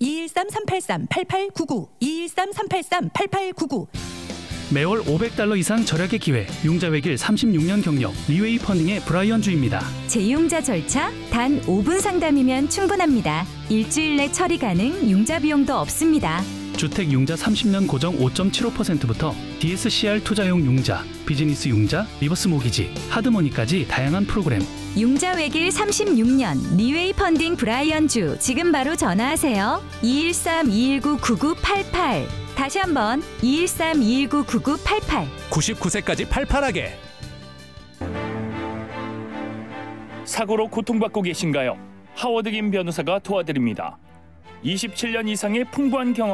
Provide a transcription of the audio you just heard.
213-383-8899 213-383-8899 매월 $500 이상 절약의 기회, 융자외길 36년 경력, 리웨이 펀딩의 브라이언 주입니다. 재융자 절차 단 5분 상담이면 충분합니다. 일주일 내 처리 가능, 융자 비용도 없습니다. 주택 융자 30년 고정 5.75%부터 DSCR 투자용 융자, 비즈니스 융자, 리버스 모기지, 하드머니까지 다양한 프로그램. 융자 외길 36년 리웨이 펀딩 브라이언 주, 지금 바로 전화하세요. 213-219-9988. 다시 한번 213-219-9988. 99세까지 팔팔하게. 사고로 고통받고 계신가요? 하워드 김 변호사가 도와드립니다. 27년 이상의 풍부한 경험